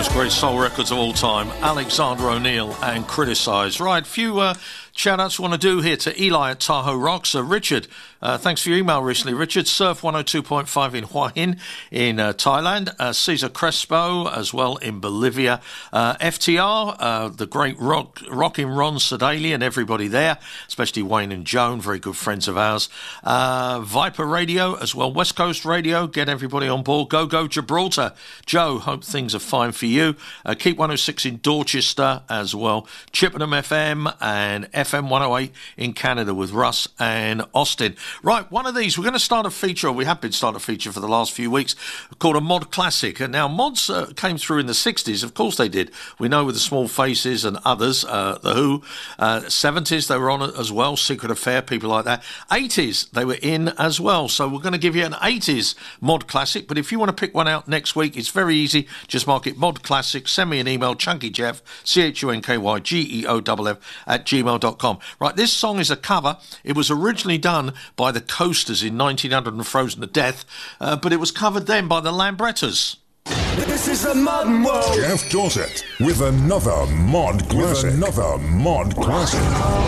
most great soul records of all time, Alexander O'Neal and Criticise. Right, few shout-outs we want to do here to Eli at Tahoe Rocks. Richard, thanks for your email recently. Richard, Surf 102.5 in Hua Hin in Thailand. Cesar Crespo as well in Bolivia. FTR, the great rocking Ron Sedalia and everybody there, especially Wayne and Joan, very good friends of ours. Viper Radio as well, West Coast Radio, get everybody on board. Go Gibraltar. Joe, hope things are fine for you. Keep 106 in Dorchester as well. Chippenham FM and FM 108 in Canada with Russ and Austin. Right, one of these, we're going to start a feature, or we have been starting a feature for the last few weeks, called a mod classic. And now, mods came through in the 60s, of course they did. We know with the Small Faces and others, The Who. 70s, they were on it as well, Secret Affair, people like that. 80s, they were in as well. So we're going to give you an 80s mod classic, but if you want to pick one out next week, it's very easy. Just mark it mod classic, send me an email, chunkyjeff, CHUNKYGEOFF @gmail.com. Right, this song is a cover. It was originally done by the Coasters in 1900 and Frozen to Death, but it was covered then by the Lambrettas. This is the modern world. Jeff Dorset with another mod classic.